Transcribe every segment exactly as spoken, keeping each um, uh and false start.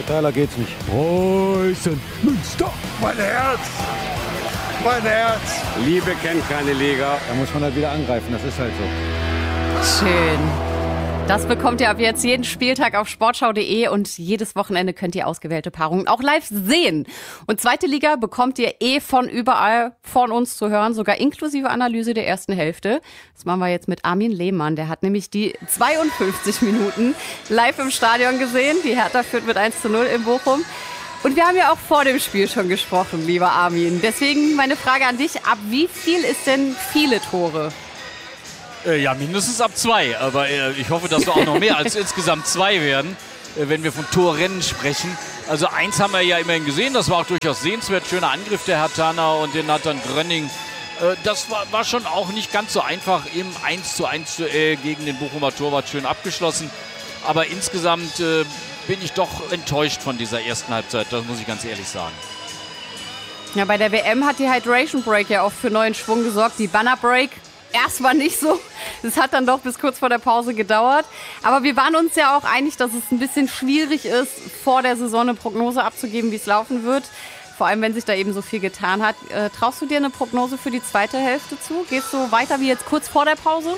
Brutaler geht's nicht. Preußen Münster. Mein Herz. Mein Herz. Liebe kennt keine Liga. Da muss man halt wieder angreifen, das ist halt so. Schön. Das bekommt ihr ab jetzt jeden Spieltag auf sportschau punkt de und jedes Wochenende könnt ihr ausgewählte Paarungen auch live sehen. Und zweite Liga bekommt ihr eh von überall von uns zu hören, sogar inklusive Analyse der ersten Hälfte. Das machen wir jetzt mit Armin Lehmann. Der hat nämlich die zweiundfünfzig Minuten live im Stadion gesehen. Die Hertha führt mit eins zu null in Bochum. Und wir haben ja auch vor dem Spiel schon gesprochen, lieber Armin. Deswegen meine Frage an dich, ab wie viel ist denn viele Tore? Ja, mindestens ab zwei. Aber äh, ich hoffe, dass wir auch noch mehr als insgesamt zwei werden, äh, wenn wir von Torrennen sprechen. Also eins haben wir ja immerhin gesehen. Das war auch durchaus sehenswert. Schöner Angriff der Herthaner und den hat dann Grönning. Äh, das war, war schon auch nicht ganz so einfach im eins zu eins Duell gegen den Bochumer Torwart schön abgeschlossen. Aber insgesamt äh, bin ich doch enttäuscht von dieser ersten Halbzeit. Das muss ich ganz ehrlich sagen. Ja, bei der W M hat die Hydration Break ja auch für neuen Schwung gesorgt. Die Banner Break erstmal nicht so. Es hat dann doch bis kurz vor der Pause gedauert. Aber wir waren uns ja auch einig, dass es ein bisschen schwierig ist, vor der Saison eine Prognose abzugeben, wie es laufen wird. Vor allem, wenn sich da eben so viel getan hat. Äh, traust du dir eine Prognose für die zweite Hälfte zu? Gehst du weiter wie jetzt kurz vor der Pause?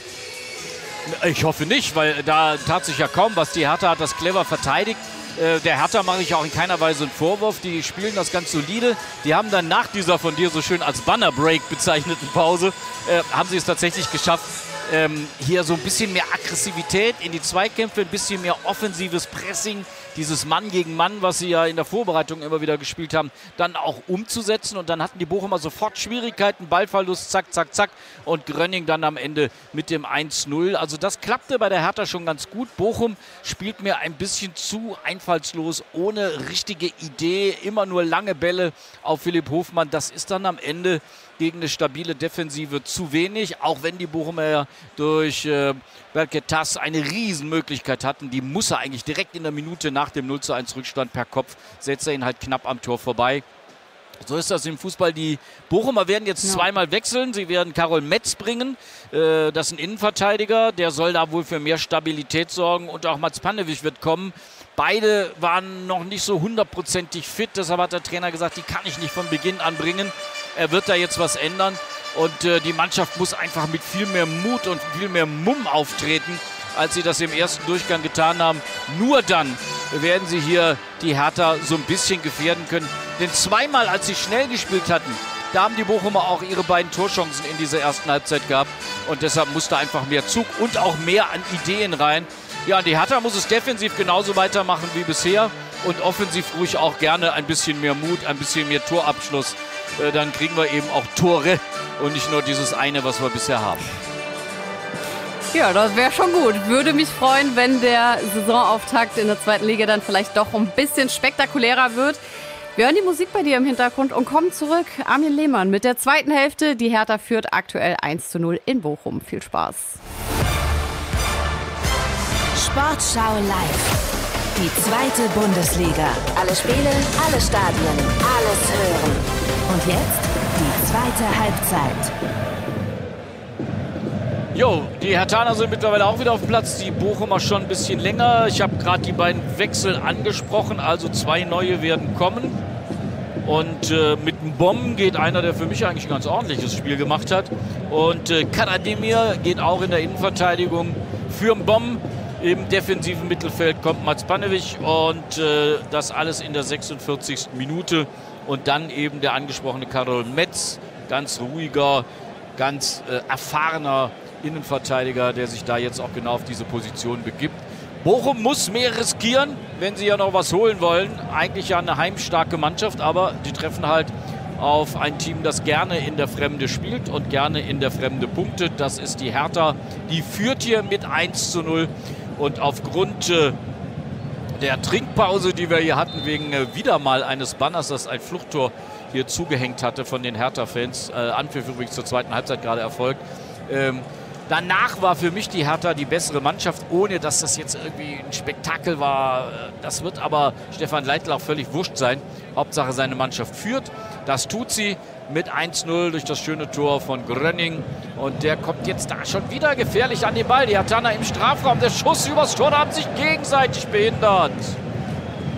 Ich hoffe nicht, weil da tat sich ja kaum was. Die Hertha hat das clever verteidigt. Äh, der Hertha mache ich auch in keiner Weise einen Vorwurf. Die spielen das ganz solide. Die haben dann nach dieser von dir so schön als Banner-Break bezeichneten Pause, äh, haben sie es tatsächlich geschafft, ähm, hier so ein bisschen mehr Aggressivität in die Zweikämpfe, ein bisschen mehr offensives Pressing, dieses Mann gegen Mann, was sie ja in der Vorbereitung immer wieder gespielt haben, dann auch umzusetzen. Und dann hatten die Bochumer sofort Schwierigkeiten, Ballverlust, zack, zack, zack. Und Grönning dann am Ende mit dem eins null. Also das klappte bei der Hertha schon ganz gut. Bochum spielt mir ein bisschen zu einfallslos, ohne richtige Idee, immer nur lange Bälle auf Philipp Hofmann. Das ist dann am Ende gegen eine stabile Defensive zu wenig, auch wenn die Bochumer ja durch äh, Berketas eine Riesenmöglichkeit hatten. Die muss er eigentlich direkt in der Minute nach dem null zu eins Rückstand per Kopf, setzt er ihn halt knapp am Tor vorbei. So ist das im Fußball. Die Bochumer werden jetzt ja. zweimal wechseln. Sie werden Karol Metz bringen. Äh, das ist ein Innenverteidiger. Der soll da wohl für mehr Stabilität sorgen. Und auch Mats Pannevic wird kommen. Beide waren noch nicht so hundertprozentig fit. Deshalb hat der Trainer gesagt, die kann ich nicht von Beginn an bringen. Er wird da jetzt was ändern. Und äh, die Mannschaft muss einfach mit viel mehr Mut und viel mehr Mumm auftreten, als sie das im ersten Durchgang getan haben. Nur dann werden sie hier die Hertha so ein bisschen gefährden können. Denn zweimal, als sie schnell gespielt hatten, da haben die Bochumer auch ihre beiden Torchancen in dieser ersten Halbzeit gehabt. Und deshalb musste einfach mehr Zug und auch mehr an Ideen rein. Ja, und die Hertha muss es defensiv genauso weitermachen wie bisher. Und offensiv ruhig auch gerne ein bisschen mehr Mut, ein bisschen mehr Torabschluss. Äh, dann kriegen wir eben auch Tore und nicht nur dieses eine, was wir bisher haben. Ja, das wäre schon gut. Würde mich freuen, wenn der Saisonauftakt in der zweiten Liga dann vielleicht doch ein bisschen spektakulärer wird. Wir hören die Musik bei dir im Hintergrund und kommen zurück. Armin Lehmann mit der zweiten Hälfte. Die Hertha führt aktuell eins zu null in Bochum. Viel Spaß. Sportschau live. Die zweite Bundesliga. Alle Spiele, alle Stadien, alles hören. Und jetzt die zweite Halbzeit. Jo, die Herthaner sind mittlerweile auch wieder auf dem Platz, die Bochumer schon ein bisschen länger. Ich habe gerade die beiden Wechsel angesprochen, also zwei neue werden kommen. Und äh, mit dem Bomben geht einer, der für mich eigentlich ein ganz ordentliches Spiel gemacht hat. Und äh, Karademir geht auch in der Innenverteidigung für den Bomben. Im defensiven Mittelfeld kommt Mats Pannevic und äh, das alles in der sechsundvierzigsten Minute. Und dann eben der angesprochene Karol Metz, ganz ruhiger, ganz äh, erfahrener Innenverteidiger, der sich da jetzt auch genau auf diese Position begibt. Bochum muss mehr riskieren, wenn sie ja noch was holen wollen. Eigentlich ja eine heimstarke Mannschaft, aber die treffen halt auf ein Team, das gerne in der Fremde spielt und gerne in der Fremde punktet. Das ist die Hertha. Die führt hier mit eins zu null. Und aufgrund äh, der Trinkpause, die wir hier hatten, wegen äh, wieder mal eines Banners, das ein Fluchttor hier zugehängt hatte von den Hertha-Fans, äh, Anpfiff übrigens zur zweiten Halbzeit gerade erfolgt, ähm, danach war für mich die Hertha die bessere Mannschaft, ohne dass das jetzt irgendwie ein Spektakel war. Das wird aber Stefan Leitl auch völlig wurscht sein. Hauptsache seine Mannschaft führt. Das tut sie mit eins null durch das schöne Tor von Grönning. Und der kommt jetzt da schon wieder gefährlich an den Ball. Die Herthaner im Strafraum. Der Schuss übers Tor, da haben sich gegenseitig behindert.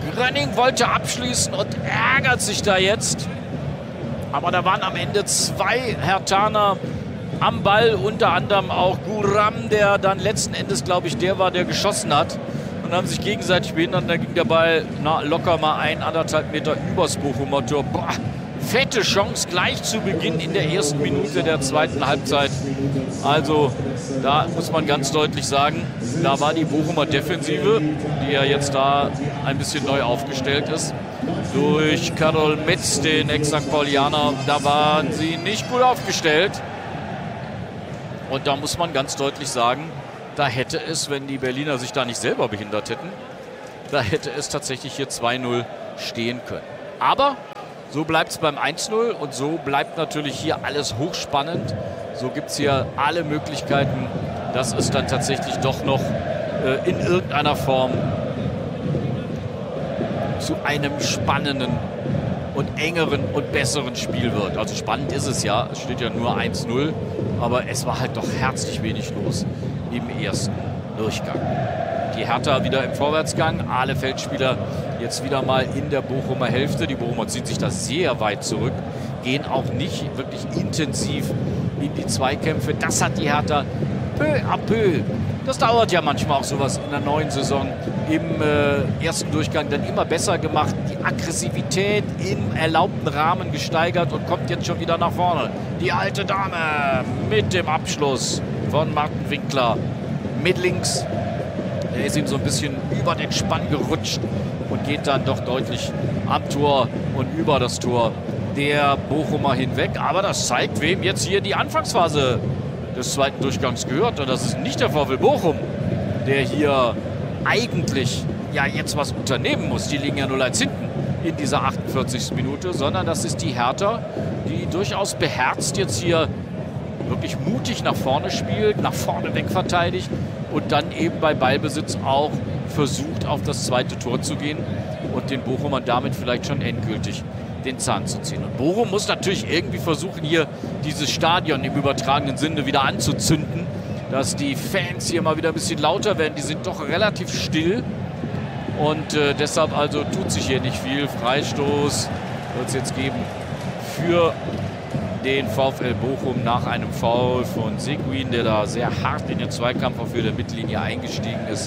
Grönning wollte abschließen und ärgert sich da jetzt. Aber da waren am Ende zwei Herthaner am Ball, unter anderem auch Guram, der dann letzten Endes, glaube ich, der war, der geschossen hat. Und haben sich gegenseitig behindert. Da ging der Ball na, locker mal ein, anderthalb Meter übers Bochumer Tor. Boah, fette Chance gleich zu Beginn in der ersten Minute der zweiten Halbzeit. Also da muss man ganz deutlich sagen, da war die Bochumer Defensive, die ja jetzt da ein bisschen neu aufgestellt ist, durch Karol Metz, den Ex-Sankt Paulianer, da waren sie nicht gut aufgestellt. Und da muss man ganz deutlich sagen, da hätte es, wenn die Berliner sich da nicht selber behindert hätten, da hätte es tatsächlich hier zwei null stehen können. Aber so bleibt es beim eins null und so bleibt natürlich hier alles hochspannend. So gibt es hier alle Möglichkeiten, dass es dann tatsächlich doch noch äh, in irgendeiner Form zu einem spannenden und engeren und besseren Spiel wird. Also spannend ist es ja, es steht ja nur eins null, aber es war halt doch herzlich wenig los im ersten Durchgang. Die Hertha wieder im Vorwärtsgang, alle Feldspieler jetzt wieder mal in der Bochumer Hälfte. Die Bochumer ziehen sich da sehr weit zurück, gehen auch nicht wirklich intensiv in die Zweikämpfe. Das hat die Hertha peu à peu, das dauert ja manchmal auch sowas in der neuen Saison, im äh, ersten Durchgang dann immer besser gemacht. Die Aggressivität im erlaubten Rahmen gesteigert und kommt jetzt schon wieder nach vorne. Die alte Dame mit dem Abschluss von Martin Winkler mit links. Er ist ihm so ein bisschen über den Spann gerutscht und geht dann doch deutlich am Tor und über das Tor der Bochumer hinweg. Aber das zeigt, wem jetzt hier die Anfangsphase des zweiten Durchgangs gehört. Und das ist nicht der VfL Bochum, der hier eigentlich ja jetzt was unternehmen muss. Die liegen ja null eins hinten in dieser achtundvierzigsten Minute, sondern das ist die Hertha, die durchaus beherzt jetzt hier wirklich mutig nach vorne spielt, nach vorne weg verteidigt und dann eben bei Ballbesitz auch versucht, auf das zweite Tor zu gehen und den Bochumern damit vielleicht schon endgültig den Zahn zu ziehen. Und Bochum muss natürlich irgendwie versuchen, hier dieses Stadion im übertragenen Sinne wieder anzuzünden, dass die Fans hier mal wieder ein bisschen lauter werden. Die sind doch relativ still und äh, deshalb also tut sich hier nicht viel. Freistoß wird es jetzt geben für den VfL Bochum nach einem Foul von Seguin, der da sehr hart in den Zweikampf auf der Mittellinie eingestiegen ist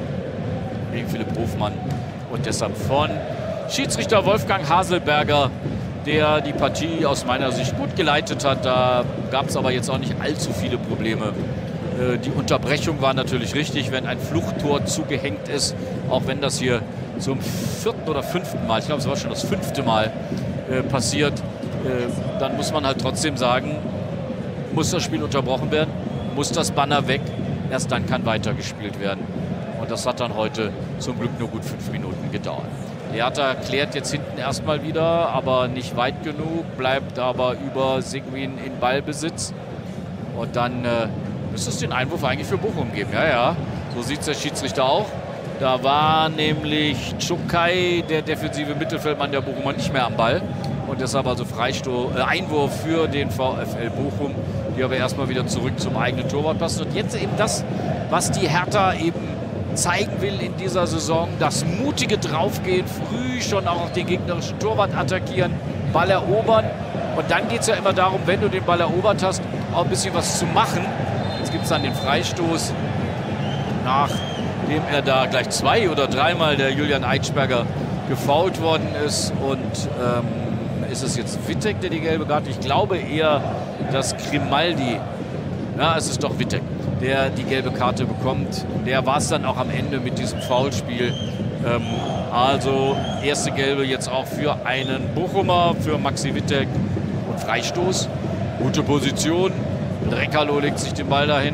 gegen Philipp Hofmann und deshalb von Schiedsrichter Wolfgang Haselberger, der die Partie aus meiner Sicht gut geleitet hat. Da gab es aber jetzt auch nicht allzu viele Probleme. Äh, die Unterbrechung war natürlich richtig, wenn ein Fluchttor zugehängt ist, auch wenn das hier zum vierten oder fünften Mal, ich glaube es war schon das fünfte Mal äh, passiert, äh, dann muss man halt trotzdem sagen, muss das Spiel unterbrochen werden, muss das Banner weg, erst dann kann weitergespielt werden. Und das hat dann heute zum Glück nur gut fünf Minuten gedauert. Die Hertha klärt jetzt hinten erstmal wieder, aber nicht weit genug, bleibt aber über Seguin in Ballbesitz. Und dann äh, müsste es den Einwurf eigentlich für Bochum geben. Ja, ja, so sieht es der Schiedsrichter auch. Da war nämlich Tschukai, der defensive Mittelfeldmann der Bochumer, nicht mehr am Ball. Und deshalb also Freistoß, äh, Einwurf für den VfL Bochum, die aber erstmal wieder zurück zum eigenen Torwart passen. Und jetzt eben das, was die Hertha eben zeigen will in dieser Saison, das mutige Draufgehen, früh schon auch auf den gegnerischen Torwart attackieren, Ball erobern. Und dann geht es ja immer darum, wenn du den Ball erobert hast, auch ein bisschen was zu machen. Jetzt gibt es dann den Freistoß, nachdem er da gleich zwei oder dreimal der Julian Eitschberger gefoult worden ist. Und ähm, ist es jetzt Wittek, der die gelbe Karte? Ich glaube eher, dass Grimaldi, ja, es ist doch Wittek, der die gelbe Karte bekommt. Der war es dann auch am Ende mit diesem Foulspiel. Ähm, also erste Gelbe jetzt auch für einen Bochumer, für Maxi Wittek und Freistoß. Gute Position. Brekalo legt sich den Ball dahin.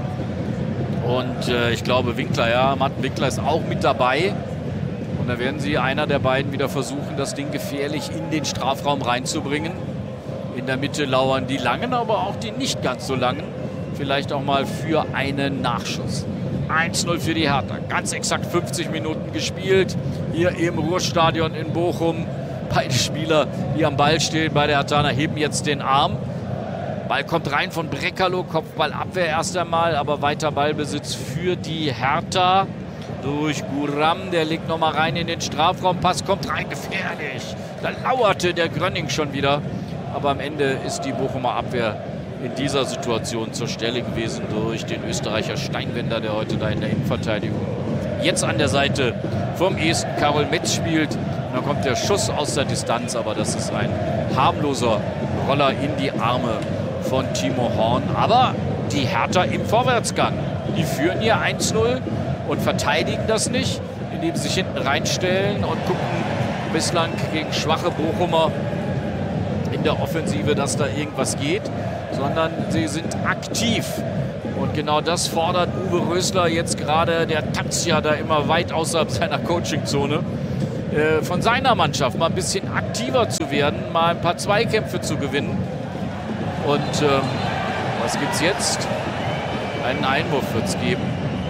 Und äh, ich glaube Winkler, ja, Martin Winkler ist auch mit dabei. Und da werden sie, einer der beiden, wieder versuchen, das Ding gefährlich in den Strafraum reinzubringen. In der Mitte lauern die Langen, aber auch die nicht ganz so Langen. Vielleicht auch mal für einen Nachschuss. eins null für die Hertha. Ganz exakt fünfzig Minuten gespielt. Hier im Ruhrstadion in Bochum. Beide Spieler, die am Ball stehen bei der Herthaner, heben jetzt den Arm. Ball kommt rein von Brekalo. Kopfballabwehr erst einmal, aber weiter Ballbesitz für die Hertha. durch Guram. Der legt nochmal rein in den Strafraum. Pass kommt rein, gefährlich. Da lauerte der Grönning schon wieder. Aber am Ende ist die Bochumer Abwehr in dieser Situation zur Stelle gewesen durch den Österreicher Steinwender, der heute da in der Innenverteidigung jetzt an der Seite vom Esten Karol Metz spielt. Und dann kommt der Schuss aus der Distanz, aber das ist ein harmloser Roller in die Arme von Timo Horn. Aber die Hertha im Vorwärtsgang, die führen hier eins null und verteidigen das nicht, indem sie sich hinten reinstellen und gucken bislang gegen schwache Bochumer in der Offensive, dass da irgendwas geht, sondern sie sind aktiv. Und genau das fordert Uwe Rösler jetzt gerade. Der tanzt ja da immer weit außerhalb seiner Coachingzone. Äh, von seiner Mannschaft mal ein bisschen aktiver zu werden, mal ein paar Zweikämpfe zu gewinnen. Und ähm, was gibt's jetzt? Einen Einwurf wird es geben.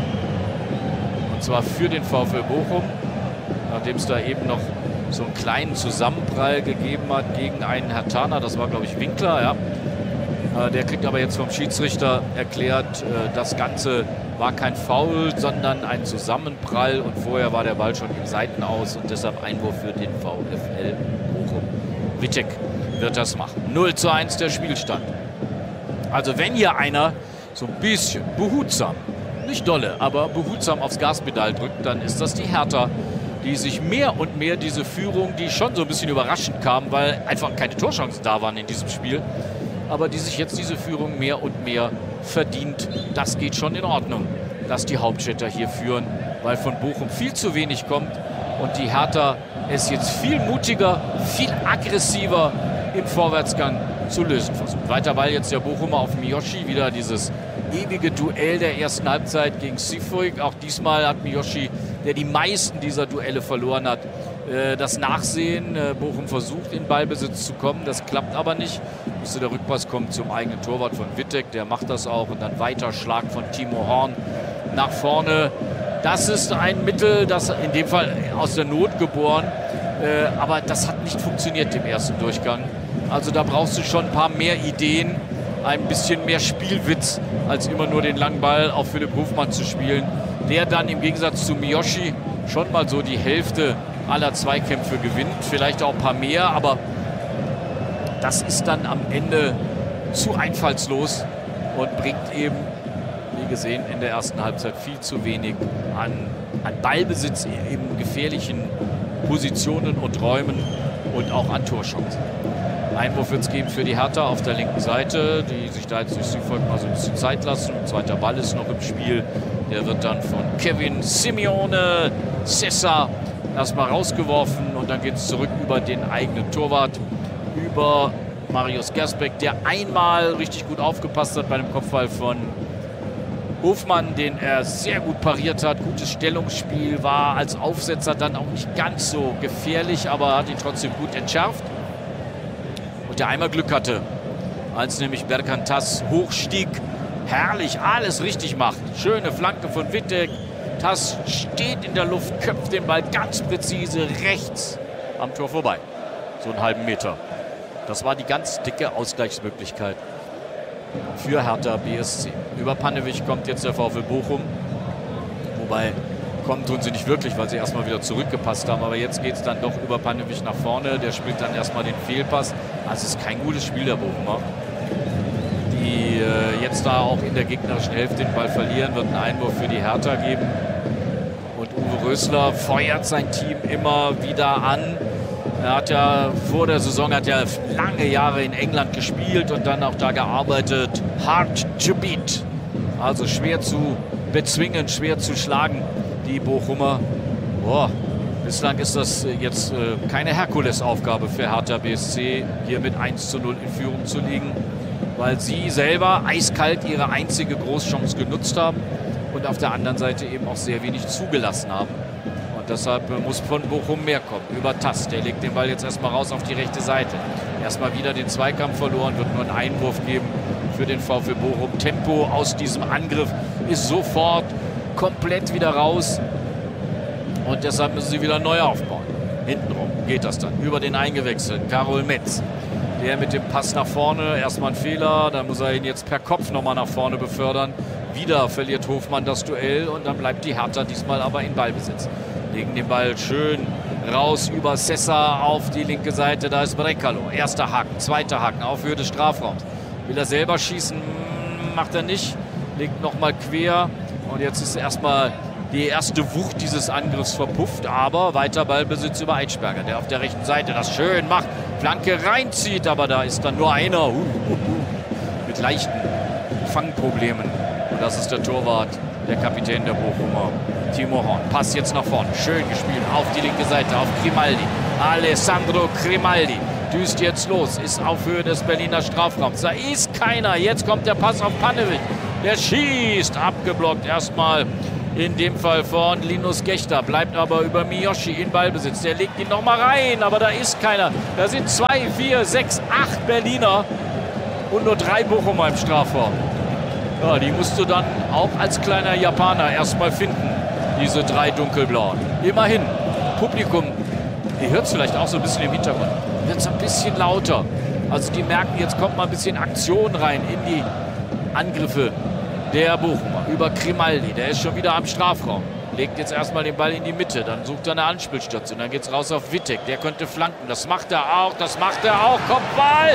Und zwar für den VfL Bochum, nachdem es da eben noch so einen kleinen Zusammenprall gegeben hat gegen einen Herthaner. Das war, glaube ich, Winkler, ja. Der kriegt aber jetzt vom Schiedsrichter erklärt, das Ganze war kein Foul, sondern ein Zusammenprall. Und vorher war der Ball schon im Seitenaus und deshalb Einwurf für den VfL Bochum. Wittek wird das machen. null zu eins der Spielstand. Also wenn hier einer so ein bisschen behutsam, nicht dolle, aber behutsam aufs Gaspedal drückt, dann ist das die Hertha, die sich mehr und mehr diese Führung, die schon so ein bisschen überraschend kam, weil einfach keine Torchancen da waren in diesem Spiel, aber die sich jetzt diese Führung mehr und mehr verdient. Das geht schon in Ordnung, dass die Hauptstädter hier führen, weil von Bochum viel zu wenig kommt und die Hertha es jetzt viel mutiger, viel aggressiver im Vorwärtsgang zu lösen versucht. Weiter Ball jetzt der Bochumer auf Miyoshi, wieder dieses ewige Duell der ersten Halbzeit gegen Sifuig. Auch diesmal hat Miyoshi, der die meisten dieser Duelle verloren hat, das Nachsehen. Bochum versucht in Ballbesitz zu kommen, das klappt aber nicht. Müsste der Rückpass kommen zum eigenen Torwart von Wittek, der macht das auch. Und dann weiter Schlag von Timo Horn nach vorne. Das ist ein Mittel, das in dem Fall aus der Not geboren, aber das hat nicht funktioniert im ersten Durchgang. Also da brauchst du schon ein paar mehr Ideen, ein bisschen mehr Spielwitz, als immer nur den langen Ball auf Philipp Hofmann zu spielen, der dann im Gegensatz zu Miyoshi schon mal so die Hälfte aller Zweikämpfe gewinnt, vielleicht auch ein paar mehr, aber das ist dann am Ende zu einfallslos und bringt eben, wie gesehen, in der ersten Halbzeit viel zu wenig an, an Ballbesitz in gefährlichen Positionen und Räumen und auch an Torchancen. Einwurf wird es geben für die Hertha auf der linken Seite, die sich da jetzt durch Sifuig mal so ein bisschen Zeit lassen. Ein zweiter Ball ist noch im Spiel. Der wird dann von Kevin Simeone Sessa erstmal rausgeworfen und dann geht es zurück über den eigenen Torwart, über Marius Gersbeck, der einmal richtig gut aufgepasst hat bei dem Kopfball von Hofmann, den er sehr gut pariert hat. Gutes Stellungsspiel, war als Aufsetzer dann auch nicht ganz so gefährlich, aber hat ihn trotzdem gut entschärft. Und der einmal Glück hatte, als nämlich Berkan Tass hochstieg, herrlich alles richtig macht. Schöne Flanke von Wittek. Tass steht in der Luft, köpft den Ball ganz präzise rechts am Tor vorbei. So einen halben Meter. Das war die ganz dicke Ausgleichsmöglichkeit für Hertha B S C. Über Pannewick kommt jetzt der VfL Bochum. Wobei, kommen tun sie nicht wirklich, weil sie erstmal wieder zurückgepasst haben. Aber jetzt geht es dann doch über Pannewick nach vorne. Der spielt dann erstmal den Fehlpass. Also es ist kein gutes Spiel der Bochumer. Die äh, jetzt da auch in der gegnerischen Hälfte den Ball verlieren, wird einen Einwurf für die Hertha geben. Und Uwe Rösler feuert sein Team immer wieder an. Er hat ja vor der Saison hat ja lange Jahre in England gespielt und dann auch da gearbeitet. Hard to beat. Also schwer zu bezwingen, schwer zu schlagen, die Bochumer. Boah, bislang ist das jetzt äh, keine Herkulesaufgabe für Hertha B S C, hier mit eins zu null in Führung zu liegen, weil sie selber eiskalt ihre einzige Großchance genutzt haben und auf der anderen Seite eben auch sehr wenig zugelassen haben. Und deshalb muss von Bochum mehr kommen. Über Tass, der legt den Ball jetzt erstmal raus auf die rechte Seite. Erstmal wieder den Zweikampf verloren, wird nur einen Einwurf geben für den VfL Bochum. Tempo aus diesem Angriff ist sofort komplett wieder raus. Und deshalb müssen sie wieder neu aufbauen. Hintenrum geht das dann. Über den eingewechselten Karol Metz. Der mit dem Pass nach vorne, erstmal ein Fehler, dann muss er ihn jetzt per Kopf nochmal nach vorne befördern. Wieder verliert Hofmann das Duell und dann bleibt die Hertha diesmal aber in Ballbesitz. Legen den Ball schön raus über Sessa auf die linke Seite. Da ist Brekalo. Erster Haken, zweiter Haken auf Höhe des Strafraums. Will er selber schießen? Macht er nicht. Legt nochmal quer. Und jetzt ist erstmal die erste Wucht dieses Angriffs verpufft. Aber weiter Ballbesitz über Eitschberger, der auf der rechten Seite das schön macht. Flanke reinzieht, aber da ist dann nur einer. Uh, uh, uh, mit leichten Fangproblemen. Und das ist der Torwart, der Kapitän der Bochumer, Timo Horn. Pass jetzt nach vorne. Schön gespielt auf die linke Seite, auf Grimaldi. Alessandro Grimaldi düst jetzt los, ist auf Höhe des Berliner Strafraums. Da ist keiner. Jetzt kommt der Pass auf Panevic. Der schießt, abgeblockt erstmal. In dem Fall von Linus Gächter, bleibt aber über Miyoshi in Ballbesitz. Der legt ihn nochmal rein, aber da ist keiner. Da sind zwei, vier, sechs, acht Berliner und nur drei Bochumer im Strafraum. Ja, die musst du dann auch als kleiner Japaner erstmal finden, diese drei Dunkelblauen. Immerhin, Publikum, ihr hört es vielleicht auch so ein bisschen im Hintergrund, wird es ein bisschen lauter. Also die merken, jetzt kommt mal ein bisschen Aktion rein in die Angriffe der Bochumer. Über Grimaldi, der ist schon wieder am Strafraum. Legt jetzt erstmal den Ball in die Mitte, dann sucht er eine Anspielstation, dann geht es raus auf Wittek, der könnte flanken. Das macht er auch, das macht er auch, Kopfball!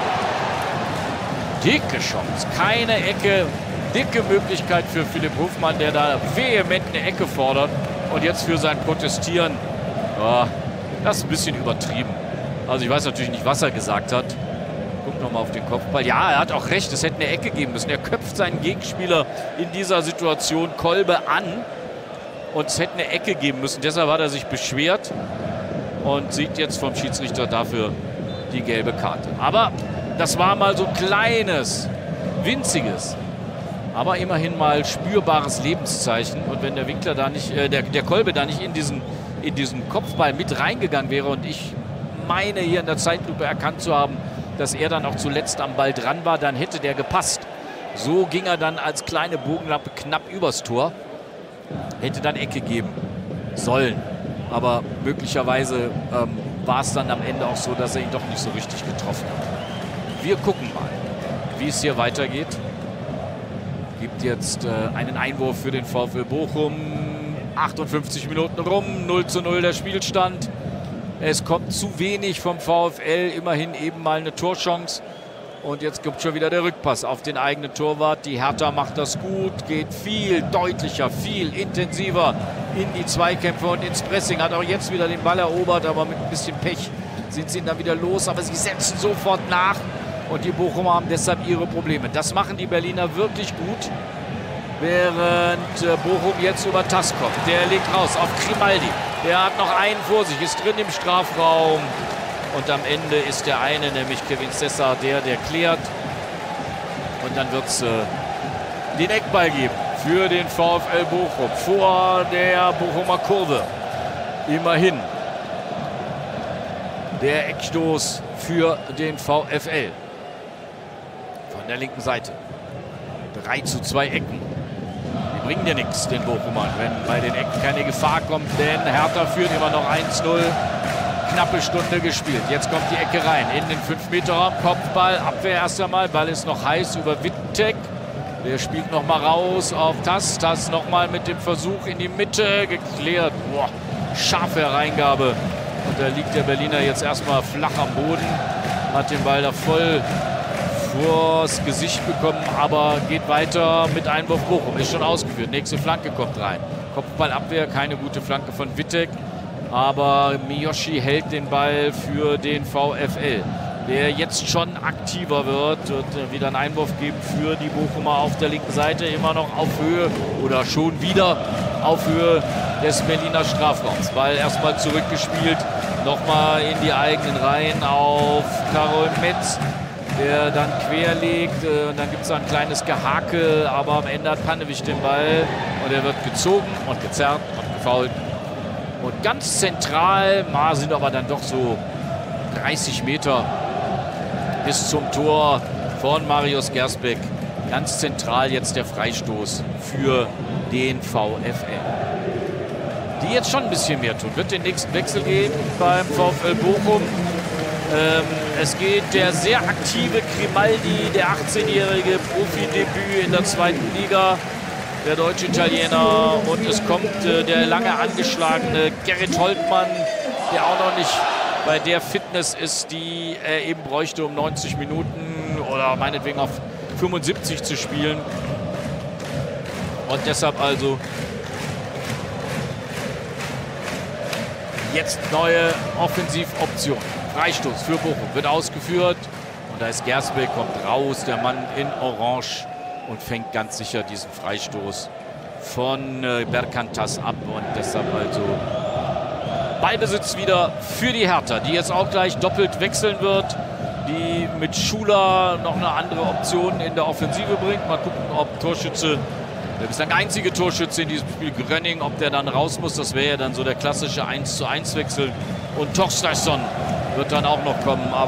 Dicke Chance, keine Ecke, dicke Möglichkeit für Philipp Hofmann, der da vehement eine Ecke fordert. Und jetzt für sein Protestieren, oh, das ist ein bisschen übertrieben. Also ich weiß natürlich nicht, was er gesagt hat. Guck nochmal auf den Kopfball. Ja, er hat auch recht, es hätte eine Ecke geben müssen. Er köpft seinen Gegenspieler in dieser Situation Kolbe an. Und es hätte eine Ecke geben müssen. Deshalb hat er sich beschwert und sieht jetzt vom Schiedsrichter dafür die gelbe Karte. Aber das war mal so ein kleines, winziges, aber immerhin mal spürbares Lebenszeichen. Und wenn der Winkler da nicht, äh, der, der Kolbe da nicht in diesen, in diesen Kopfball mit reingegangen wäre und ich meine hier in der Zeitlupe erkannt zu haben, dass er dann auch zuletzt am Ball dran war, dann hätte der gepasst. So ging er dann als kleine Bogenlampe knapp übers Tor. Hätte dann Ecke geben sollen. Aber möglicherweise ähm, war es dann am Ende auch so, dass er ihn doch nicht so richtig getroffen hat. Wir gucken mal, wie es hier weitergeht. Gibt jetzt äh, einen Einwurf für den VfL Bochum. achtundfünfzig Minuten rum, null zu null der Spielstand. Es kommt zu wenig vom VfL, immerhin eben mal eine Torchance. Und jetzt kommt schon wieder der Rückpass auf den eigenen Torwart. Die Hertha macht das gut, geht viel deutlicher, viel intensiver in die Zweikämpfe und ins Pressing. Hat auch jetzt wieder den Ball erobert, aber mit ein bisschen Pech sind sie dann wieder los. Aber sie setzen sofort nach und die Bochumer haben deshalb ihre Probleme. Das machen die Berliner wirklich gut, während Bochum jetzt über Tass kommt. Der legt raus auf Grimaldi. Der hat noch einen vor sich, ist drin im Strafraum. Und am Ende ist der eine, nämlich Kevin Sessa, der, der klärt. Und dann wird es äh, den Eckball geben für den VfL Bochum vor der Bochumer Kurve. Immerhin der Eckstoß für den VfL. Von der linken Seite. drei zu zwei Ecken. Die bringen dir nichts, den Bochumern, wenn bei den Ecken keine Gefahr kommt. Denn Hertha führt immer noch eins null. Knappe Stunde gespielt. Jetzt kommt die Ecke rein in den fünf Meter Raum. Kopfball, Abwehr erst einmal. Ball ist noch heiß über Wittek. Der spielt noch mal raus auf Tass. Tass noch mal mit dem Versuch in die Mitte geklärt. Boah, scharfe Hereingabe. Und da liegt der Berliner jetzt erstmal flach am Boden. Hat den Ball da voll vors Gesicht bekommen, aber geht weiter mit Einwurf Bochum. Ist schon ausgeführt. Nächste Flanke kommt rein. Kopfballabwehr, keine gute Flanke von Wittek. Aber Miyoshi hält den Ball für den VfL, der jetzt schon aktiver wird und wieder einen Einwurf geben für die Bochumer auf der linken Seite. Immer noch auf Höhe oder schon wieder auf Höhe des Berliner Strafraums. Ball erstmal zurückgespielt, nochmal in die eigenen Reihen auf Karol Metz, der dann quer legt. Und dann gibt es ein kleines Gehakel, aber am Ende hat Panevic den Ball und er wird gezogen und gezerrt und gefoult. Und ganz zentral, mal sind aber dann doch so dreißig Meter bis zum Tor von Marius Gersbeck. Ganz zentral jetzt der Freistoß für den VfL. Die jetzt schon ein bisschen mehr tun. Wird den nächsten Wechsel geben beim VfL Bochum. Ähm, es geht der sehr aktive Grimaldi, der achtzehnjährige Profidebüt in der zweiten Liga, der deutsche Italiener. Und es kommt äh, der lange angeschlagene Gerrit Holtmann, der auch noch nicht bei der Fitness ist, die er eben bräuchte, um neunzig Minuten oder meinetwegen auf fünfundsiebzig zu spielen. Und deshalb also jetzt neue Offensivoption. Freistoß für Bochum wird ausgeführt. Und da ist Gersbeck, kommt raus, der Mann in Orange und fängt ganz sicher diesen Freistoß von äh, Berkantas ab. Und deshalb also Ballbesitz wieder für die Hertha, die jetzt auch gleich doppelt wechseln wird. Die mit Schuler noch eine andere Option in der Offensive bringt. Mal gucken, ob Torschütze, der bislang einzige Torschütze in diesem Spiel, Grönning, ob der dann raus muss. Das wäre ja dann so der klassische eins zu eins Wechsel. Und Torsteinsson wird dann auch noch kommen. Aber